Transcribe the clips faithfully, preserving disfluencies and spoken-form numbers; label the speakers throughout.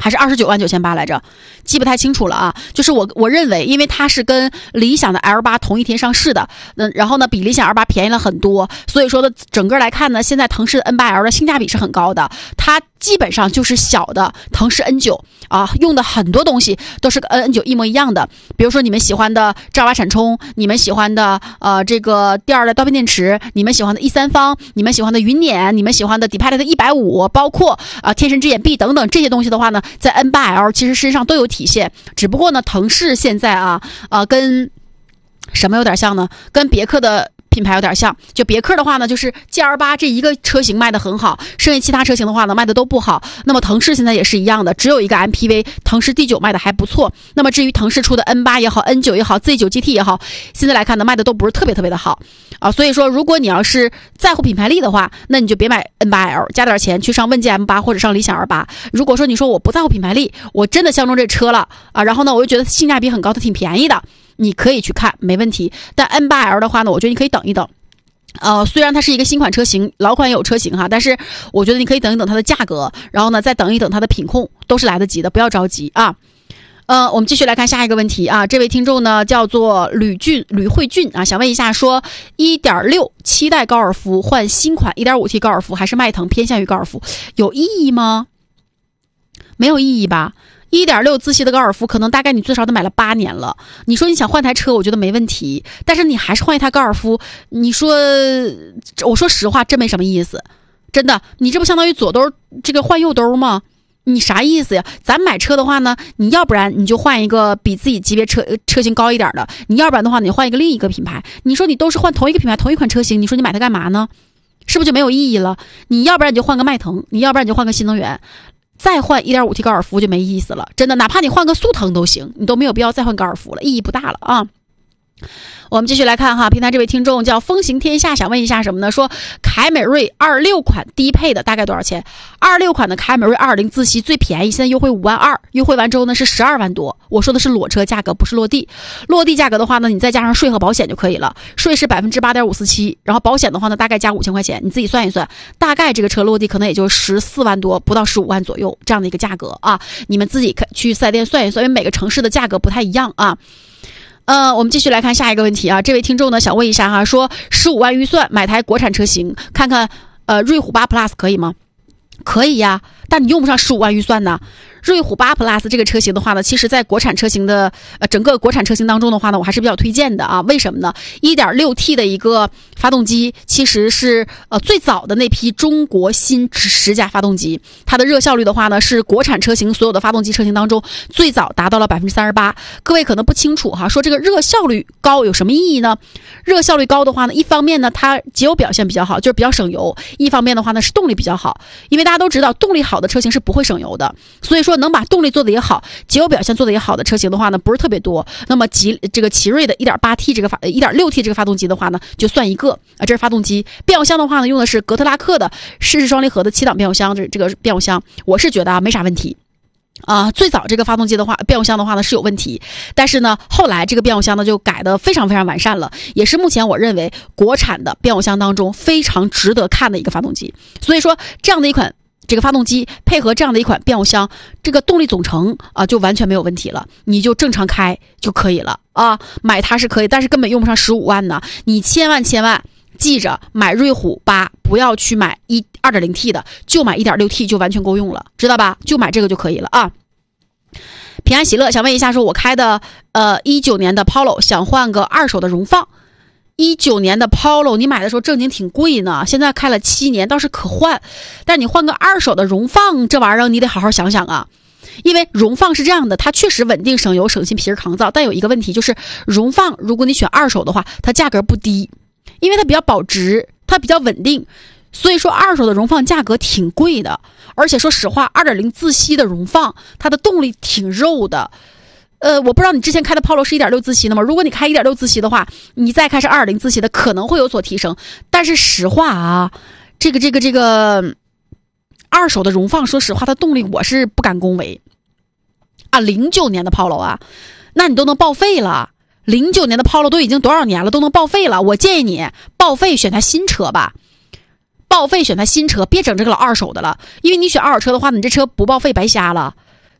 Speaker 1: 还是二十九万九千八来着，记不太清楚了啊。就是我我认为，因为它是跟理想的 L 八 同一天上市的，嗯，然后呢比理想 L 八 便宜了很多，所以说呢整个来看呢，现在腾势 N 八 L 的性价比是很高的，它基本上就是小的腾势 N 九 啊，用的很多东西都是跟 N 九 一模一样的，比如说你们喜欢的正儿八闪充，你们喜欢的呃这个第二代刀片电池，你们喜欢的 E 三方，你们喜欢的云辇，你们喜欢的底派的一百五，包括啊、呃、天神之眼 B 等等这些东西的话呢，在 N 八 L 其实身上都有体现，只不过呢腾势现在啊呃跟什么有点像呢？跟别克的品牌有点像，就别克的话呢，就是 G L 八 这一个车型卖的很好，剩下其他车型的话呢卖的都不好。那么腾势现在也是一样的，只有一个 M P V 腾势 D 九 卖的还不错。那么至于腾势出的 N 八 也好 N 九 也好 Z 九 G T 也好，现在来看呢卖的都不是特别特别的好啊。所以说如果你要是在乎品牌力的话，那你就别买 N 八 L， 加点钱去上问界 M 八 或者上理想 R 八。如果说你说我不在乎品牌力，我真的相中这车了啊，然后呢我又觉得性价比很高，它挺便宜的，你可以去看没问题。但 N 八 L 的话呢，我觉得你可以等一等。呃，虽然它是一个新款车型，老款也有车型哈，但是我觉得你可以等一等它的价格，然后呢再等一等它的品控，都是来得及的，不要着急啊。呃，我们继续来看下一个问题啊，这位听众呢叫做吕俊吕慧俊啊，想问一下说 一点六 七代高尔夫换新款 一点五 T 高尔夫还是迈腾偏向于高尔夫，有意义吗？没有意义吧。一点六 自吸的高尔夫可能大概你最少得买了八年了，你说你想换台车我觉得没问题，但是你还是换一台高尔夫，你说我说实话真没什么意思，真的，你这不相当于左兜这个换右兜吗？你啥意思呀？咱买车的话呢，你要不然你就换一个比自己级别车车型高一点的，你要不然的话你换一个另一个品牌，你说你都是换同一个品牌同一款车型，你说你买它干嘛呢？是不是就没有意义了？你要不然你就换个迈腾，你要不然你就换个新能源，再换 一点五 T 高尔夫就没意思了，真的，哪怕你换个速腾都行，你都没有必要再换高尔夫了，意义不大了啊。我们继续来看哈，平台这位听众叫风行天下，想问一下什么呢？说凯美瑞二十六款低配的大概多少钱？二十六款的凯美瑞二十自吸最便宜，现在优惠五万二，优惠完之后呢是十二万多。我说的是裸车价格，不是落地。落地价格的话呢，你再加上税和保险就可以了。税是百分之八点五四七，然后保险的话呢大概加五千块钱，你自己算一算，大概这个车落地可能也就十四万多，不到十五万左右这样的一个价格啊。你们自己去四 S 店算一算，因为每个城市的价格不太一样啊。呃，我们继续来看下一个问题啊，这位听众呢想问一下哈，说十五万预算买台国产车型，看看呃瑞虎八 Plus 可以吗？可以呀，但你用不上十五万预算呢。瑞虎八 Plus 这个车型的话呢，其实在国产车型的呃整个国产车型当中的话呢，我还是比较推荐的啊。为什么呢？ 一点六 T 的一个发动机其实是呃最早的那批中国新十佳发动机，它的热效率的话呢是国产车型所有的发动机车型当中最早达到了 百分之三十八。 各位可能不清楚哈，说这个热效率高有什么意义呢？热效率高的话呢，一方面呢它节油表现比较好，就是比较省油，一方面的话呢是动力比较好，因为大家都知道动力好的车型是不会省油的，所以说能把动力做的也好，节油表现做的也好的车型的话呢不是特别多。那么吉这个奇瑞的 一点八 T 这个发 一点六 T 这个发动机的话呢就算一个啊，这是发动机。变速箱的话呢用的是格特拉克的湿式双离合的七档变速箱，这这个变速箱我是觉得啊没啥问题啊。最早这个发动机的话变速箱的话呢是有问题，但是呢后来这个变速箱呢就改得非常非常完善了，也是目前我认为国产的变速箱当中非常值得看的一个发动机。所以说这样的一款这个发动机配合这样的一款变速箱，这个动力总成啊就完全没有问题了，你就正常开就可以了啊。买它是可以，但是根本用不上十五万呢。你千万千万记着买瑞虎八，不要去买一 二点零 T 的，就买 一点六 T 就完全够用了，知道吧？就买这个就可以了啊。平安喜乐想问一下，说我开的呃一九年的 Polo 想换个二手的荣放。一九年的 Polo 你买的时候正经挺贵呢，现在开了七年倒是可换，但是你换个二手的荣放这玩意儿你得好好想想啊。因为荣放是这样的，它确实稳定省油省心皮实抗造，但有一个问题就是荣放如果你选二手的话它价格不低，因为它比较保值，它比较稳定，所以说二手的荣放价格挺贵的。而且说实话 二点零 自吸的荣放它的动力挺肉的。呃，我不知道你之前开的 Polo 是 一点六 自吸的吗？如果你开 一点六 自吸的话，你再开是 二点零 自吸的可能会有所提升，但是实话啊，这个这个这个二手的荣放说实话它动力我是不敢恭维啊。零九年的 Polo 啊，那你都能报废了，零九年的 Polo 都已经多少年了，都能报废了，我建议你报废选台新车吧，报废选台新车，别整这个老二手的了，因为你选二手车的话你这车不报废白瞎了。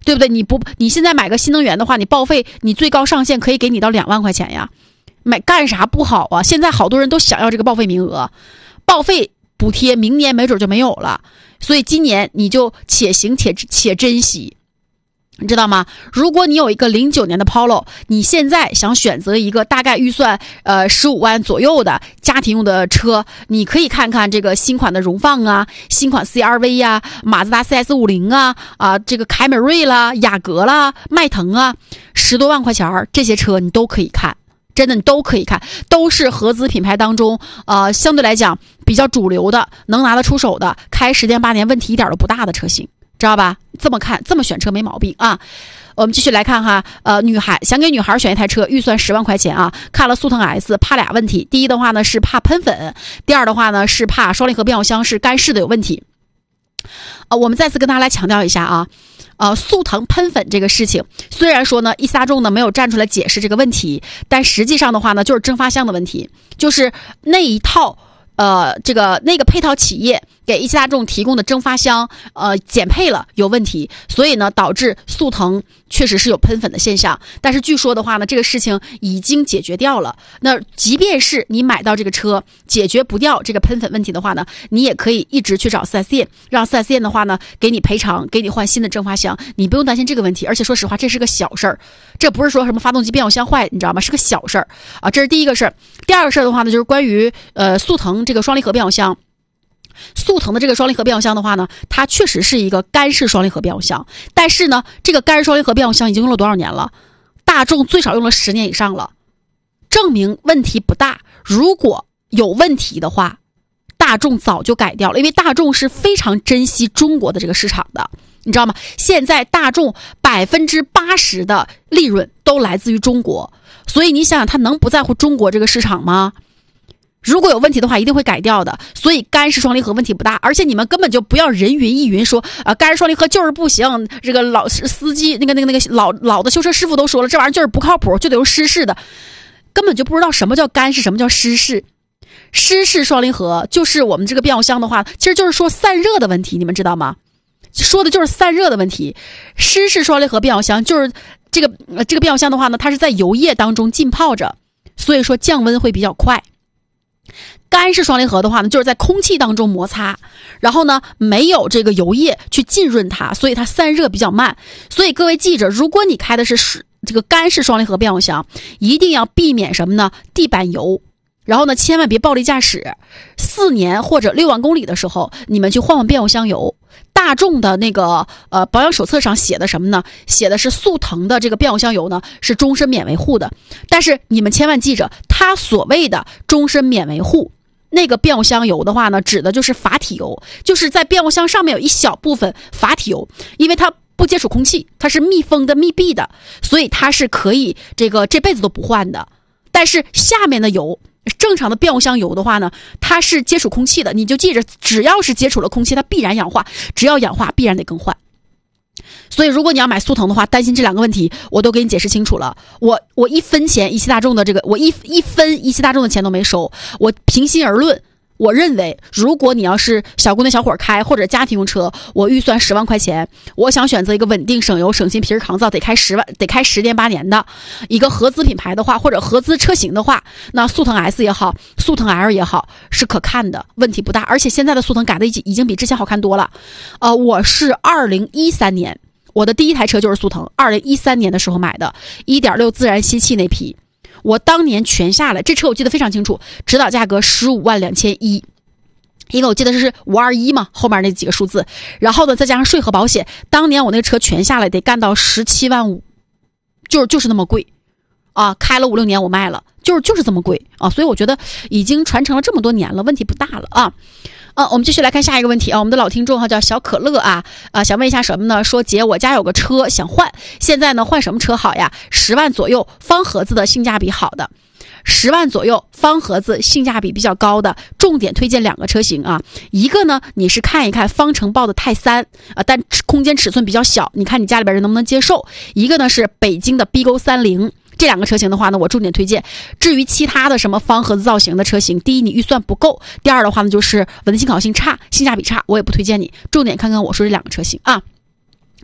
Speaker 1: 对不对？你不，你现在买个新能源的话，你报废，你最高上限可以给你到两万块钱呀。买干啥不好啊？现在好多人都想要这个报废名额，报废补贴明年没准就没有了，所以今年你就且行且且珍惜。你知道吗？如果你有一个零九年的 Polo， 你现在想选择一个大概预算呃十五万左右的家庭用的车，你可以看看这个新款的荣放啊，新款 C R V 呀、啊，马自达 C S 五十 啊，啊这个凯美瑞啦、雅阁啦、迈腾啊，十多万块钱这些车你都可以看，真的你都可以看，都是合资品牌当中呃相对来讲比较主流的，能拿得出手的，开十年八年问题一点都不大的车型。知道吧？这么看，这么选车没毛病啊。我们继续来看哈，呃，女孩想给女孩选一台车，预算十万块钱啊。看了速腾 S， 怕俩问题。第一的话呢是怕喷粉，第二的话呢是怕双离合变速箱是干式的有问题。呃，我们再次跟大家来强调一下啊，呃，速腾喷粉这个事情，虽然说呢一汽大众呢没有站出来解释这个问题，但实际上的话呢就是蒸发箱的问题，就是那一套。呃，这个那个配套企业给一汽大众提供的蒸发箱，呃，减配了有问题，所以呢，导致速腾确实是有喷粉的现象。但是据说的话呢，这个事情已经解决掉了。那即便是你买到这个车解决不掉这个喷粉问题的话呢，你也可以一直去找 四 S 店，让 四 S 店的话呢给你赔偿，给你换新的蒸发箱，你不用担心这个问题。而且说实话，这是个小事儿，这不是说什么发动机变速箱坏，你知道吗？是个小事儿啊。这是第一个事儿。第二个事儿的话呢，就是关于呃速腾这个双离合变速箱。速腾的这个双离合变速箱的话呢，它确实是一个干式双离合变速箱，但是呢，这个干式双离合变速箱已经用了多少年了？大众最少用了十年以上了，证明问题不大。如果有问题的话，大众早就改掉了，因为大众是非常珍惜中国的这个市场的，你知道吗？现在大众百分之八十的利润都来自于中国，所以你想想，他能不在乎中国这个市场吗？如果有问题的话，一定会改掉的。所以干式双离合问题不大，而且你们根本就不要人云亦云说，呃，干式双离合就是不行。这个老司机，那个那个那个老老的修车师傅都说了，这玩意儿就是不靠谱，就得用湿式的，根本就不知道什么叫干式，什么叫湿式。湿式双离合就是我们这个变速箱的话，其实就是说散热的问题，你们知道吗？说的就是散热的问题。湿式双离合变速箱就是这个、呃、这个变速箱的话呢，它是在油液当中浸泡着，所以说降温会比较快。干式双离合的话呢，就是在空气当中摩擦，然后呢没有这个油液去浸润它，所以它散热比较慢。所以各位记着，如果你开的是这个干式双离合变速箱，一定要避免什么呢？地板油。然后呢，千万别暴力驾驶。四年或者六万公里的时候，你们去换换变速箱油。大众的那个呃保养手册上写的什么呢？写的是速腾的这个变速箱油呢是终身免维护的。但是你们千万记着，它所谓的终身免维护，那个变速箱油的话呢，指的就是阀体油，就是在变速箱上面有一小部分阀体油，因为它不接触空气，它是密封的、密闭的，所以它是可以这个这辈子都不换的。但是下面的油，正常的变速箱油的话呢，它是接触空气的，你就记着，只要是接触了空气，它必然氧化，只要氧化必然得更换。所以如果你要买速腾的话，担心这两个问题我都给你解释清楚了。我我一分钱一汽大众的这个，我一一分一汽大众的钱都没收。我平心而论，我认为如果你要是小姑娘小伙开或者家庭用车，我预算十万块钱，我想选择一个稳定省油省心皮实抗造，得开十万得开十年八年的一个合资品牌的话，或者合资车型的话，那速腾 S 也好，速腾 L 也好，是可看的，问题不大。而且现在的速腾改的已经已经比之前好看多了。呃，我是二零一三年，我的第一台车就是速腾，二零一三年的时候买的 一点六 自然吸气那批。我当年全下来，这车我记得非常清楚，指导价格十五万两千一，因为我记得是五二一嘛，后面那几个数字，然后呢再加上税和保险，当年我那个车全下来得干到十七万五，就是就是那么贵啊！开了五六年我卖了，就是就是这么贵啊！所以我觉得已经传承了这么多年了，问题不大了啊。呃、啊，我们继续来看下一个问题啊，我们的老听众哈叫小可乐啊啊，想问一下什么呢？说姐，我家有个车想换，现在呢换什么车好呀？十万左右，方盒子的，性价比好的。十万左右，方盒子性价比比较高的，重点推荐两个车型啊。一个呢，你是看一看方程豹的泰三啊，但空间尺寸比较小，你看你家里边人能不能接受？一个呢是北京的 B 勾三零。这两个车型的话呢，我重点推荐。至于其他的什么方盒子造型的车型，第一你预算不够，第二的话呢就是稳定性、可靠性差，性价比差，我也不推荐你。重点看看我说这两个车型啊。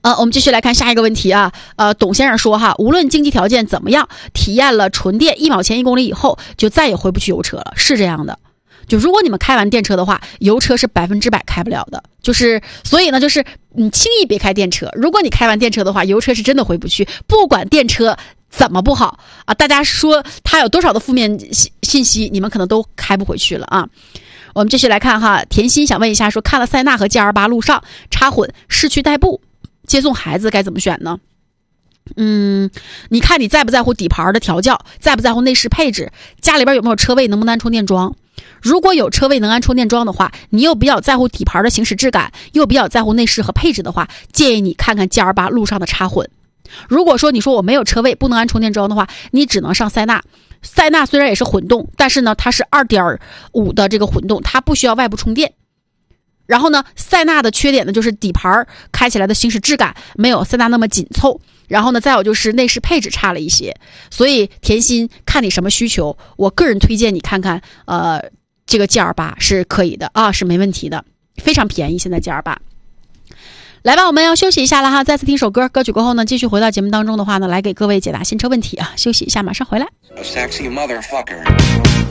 Speaker 1: 呃，我们继续来看下一个问题啊。呃，董先生说哈，无论经济条件怎么样，体验了纯电一毛钱一公里以后，就再也回不去油车了。是这样的，就如果你们开完电车的话，油车是百分之百开不了的。就是所以呢，就是你轻易别开电车。如果你开完电车的话，油车是真的回不去。不管电车怎么不好啊，大家说它有多少的负面信息，你们可能都开不回去了啊。我们继续来看哈，甜心想问一下，说看了塞纳和 G L 八路上插混市区代步接送孩子该怎么选呢？嗯，你看你在不在乎底盘的调教，在不在乎内饰配置，家里边有没有车位，能不能安充电桩？如果有车位能安充电桩的话，你又比较在乎底盘的行驶质感，又比较在乎内饰和配置的话，建议你看看 G L 八路上的插混。如果说你说我没有车位不能安充电桩的话，你只能上塞纳。塞纳虽然也是混动，但是呢它是 二点五 的这个混动，它不需要外部充电。然后呢，塞纳的缺点呢就是底盘开起来的行驶质感没有塞纳那么紧凑，然后呢再有就是内饰配置差了一些。所以甜心看你什么需求，我个人推荐你看看呃这个 G L 八是可以的啊，是没问题的，非常便宜现在 G L 八。来吧，我们要休息一下了哈，再次听首歌，歌曲过后呢继续回到节目当中的话呢，来给各位解答新车问题啊，休息一下马上回来。A sexy motherfucker